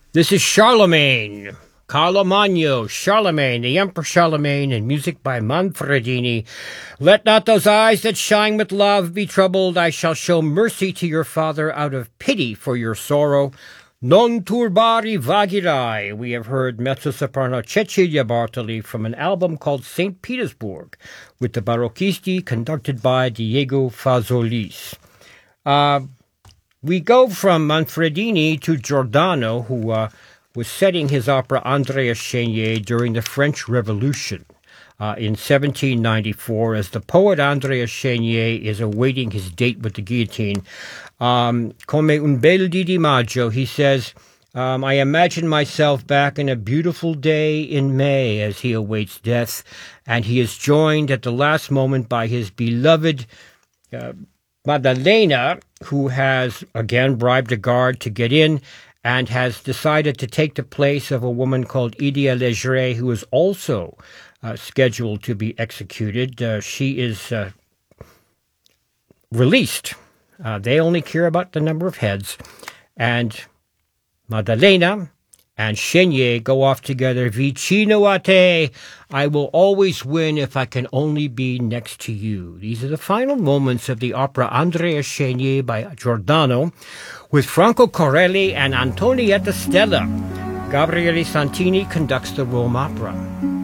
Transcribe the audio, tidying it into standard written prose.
This is Charlemagne, Carlo Magno, Charlemagne, the Emperor Charlemagne, and music by Manfredini. Let not those eyes that shine with love be troubled. I shall show mercy to your father out of pity for your sorrow. Non turbari vagirai. We have heard mezzo-soprano Cecilia Bartoli from an album called St. Petersburg with the Barocchisti conducted by Diego Fazolis. We go from Manfredini to Giordano, who was setting his opera Andrea Chenier during the French Revolution in 1794, as the poet Andrea Chenier is awaiting his date with the guillotine. Come un bel dì di maggio, he says, I imagine myself back in a beautiful day in May as he awaits death, and he is joined at the last moment by his beloved Maddalena, who has again bribed a guard to get in and has decided to take the place of a woman called Idia Legere, who is also scheduled to be executed. She is released. They only care about the number of heads. And Maddalena and Chenier go off together. Vicino a te. I will always win if I can only be next to you. These are the final moments of the opera Andrea Chenier by Giordano, with Franco Corelli and Antonietta Stella. Gabriele Santini conducts the Rome Opera.